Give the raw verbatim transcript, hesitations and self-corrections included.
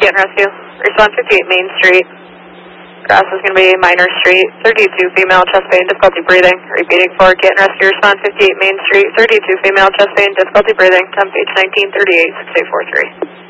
get and rescue. Respond fifty-eight Main Street. Grass is going to be Minor Street. thirty-two female, chest pain, difficulty breathing. Repeating for get and rescue. Respond fifty-eight Main Street. thirty-two female, chest pain, difficulty breathing. Temp page nineteen thirty-eight, six eight four three.